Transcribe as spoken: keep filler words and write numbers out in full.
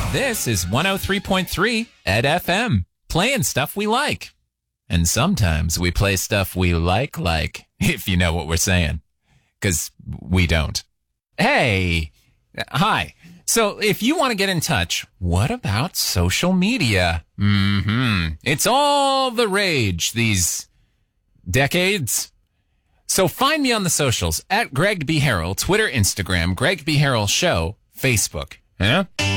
This is one oh three point three Ed F M, playing stuff we like. And sometimes we play stuff we like, like, if you know what we're saying. Because we don't. Hey, hi. So if you want to get in touch, what about social media? Mm-hmm. It's all the rage these decades. So find me on the socials at Greg B. Harrell, Twitter, Instagram, Greg B. Harrell Show, Facebook. Yeah?